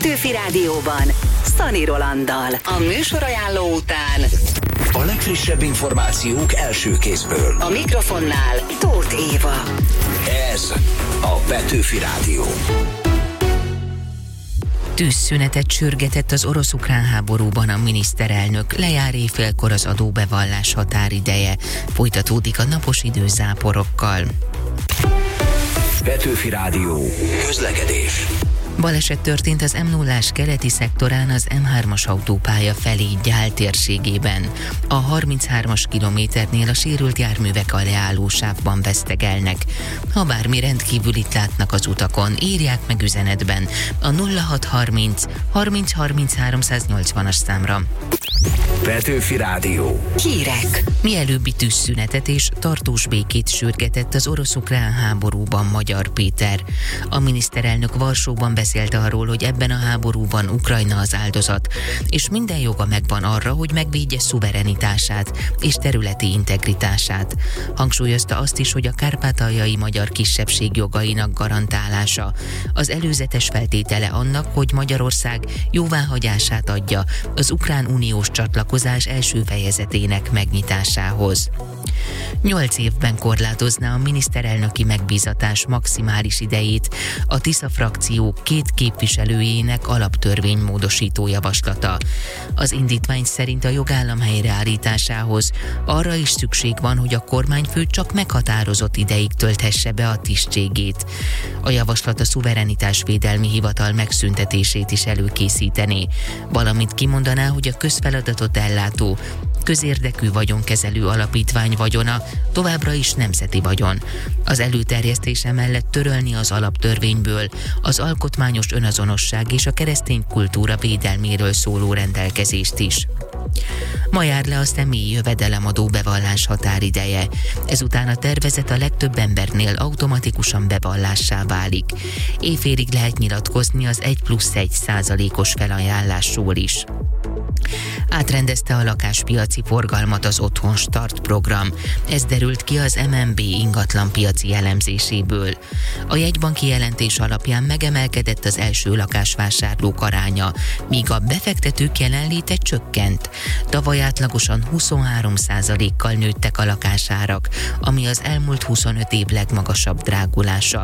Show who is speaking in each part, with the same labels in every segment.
Speaker 1: Petőfi Rádióban Szani Rolanddal. A műsorajánló után
Speaker 2: a legfrissebb információk első kézből.
Speaker 1: A mikrofonnál Tóth Éva.
Speaker 2: Ez a Petőfi Rádió.
Speaker 3: Tűzszünetet sürgetett az orosz-ukrán háborúban a miniszterelnök. Lejár éjfélkor az adóbevallás határideje. Folytatódik a napos idő záporokkal.
Speaker 2: Petőfi Rádió. Közlekedés.
Speaker 3: Baleset történt az M0-ás keleti szektorán az M3-as autópálya felé Gyál térségében. A 33-as kilométernél a sérült járművek a leállósávban vesztegelnek. Ha bármi rendkívülit látnak az utakon, írják meg üzenetben a 0630 30 30 380-as számra.
Speaker 2: Petőfi Rádió.
Speaker 1: Hírek.
Speaker 3: Mielőbbi tűzszünetet és tartós békét sürgetett az orosz-ukrán háborúban Magyar Péter. A miniszterelnök Varsóban beszélt arról, hogy ebben a háborúban Ukrajna az áldozat, és minden joga megvan arra, hogy megvédje szuverenitását és területi integritását. Hangsúlyozta azt is, hogy a kárpátaljai magyar kisebbség jogainak garantálása az előzetes feltétele annak, hogy Magyarország jóváhagyását adja az Ukrán Uniós csatlakozás első fejezetének megnyitásához. 8 évben korlátozná a miniszterelnöki megbízatás maximális idejét a Tisza frakció 2 képviselőjének alaptörvénymódosító javaslata. Az indítvány szerint a jogállam helyreállításához arra is szükség van, hogy a kormányfő csak meghatározott ideig tölthesse be a tisztségét. A javaslat a szuverenitásvédelmi hivatal megszüntetését is előkészítené, valamint kimondaná, hogy a közfeladatot ellátó közérdekű vagyonkezelő alapítvány vagyona továbbra is nemzeti vagyon. Az előterjesztése mellett törölni az alaptörvényből az alkotmányos önazonosság és a keresztény kultúra védelméről szóló rendelkezést is. Ma jár le a személyi jövedelemadó bevallás határideje. Ezután a tervezet a legtöbb embernél automatikusan bevallássá válik. Éjfélig lehet nyilatkozni az 1+1% felajánlásról is. Átrendezte a lakáspiaci forgalmat az Otthon Start program. Ez derült ki az MNB ingatlanpiaci elemzéséből. A jegybanki jelentés alapján megemelkedett az első lakásvásárlók aránya, míg a befektetők jelenléte csökkent. Tavaly átlagosan 23%-kal nőttek a lakásárak, ami az elmúlt 25 év legmagasabb drágulása.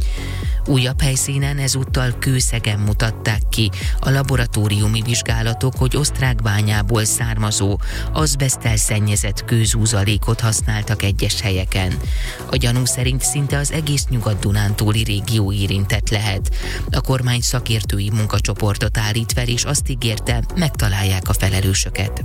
Speaker 3: Újabb helyszínen ezúttal Kőszegen mutatták ki a laboratóriumi vizsgálatok, hogy osztrák bányából származó, azbeszttel szennyezett kőzúzalékot használtak egyes helyeken. A gyanú szerint szinte az egész Nyugat-Dunántúli régió érintett lehet. A kormány szakértői munkacsoportot állít fel, és azt ígérte, megtalálják a felelősöket.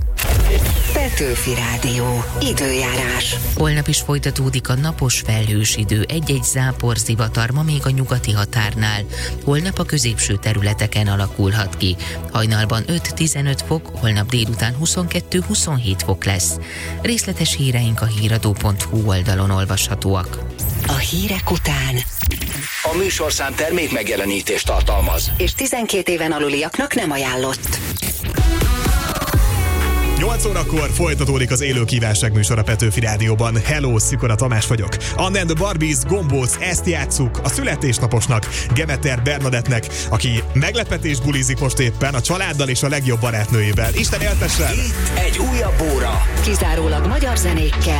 Speaker 1: Petőfi Rádió. Időjárás.
Speaker 3: Holnap is folytatódik a napos felhős idő, egy-egy záporzivatar ma még a nyugati határnál. Holnap a középső területeken alakulhat ki. Hajnalban 5-15 fok, holnap délután 22-27 fok lesz. Részletes híreink a híradó.hu oldalon olvashatóak.
Speaker 1: A hírek után
Speaker 2: A műsorszám termék megjelenítést tartalmaz,
Speaker 1: és 12 éven aluliaknak nem ajánlott.
Speaker 4: 8 órakor folytatódik az élő kívánság műsor a Petőfi Rádióban. Hello, Szikora Tamás vagyok. Anne and the Barbies, Gombóc, ezt játsszuk a születésnaposnak, Gemeter Bernadettnek, aki meglepetés bulizik most éppen a családdal és a legjobb barátnőjével. Isten éltessen!
Speaker 2: itt egy újabb óra.
Speaker 1: Kizárólag magyar zenékkel,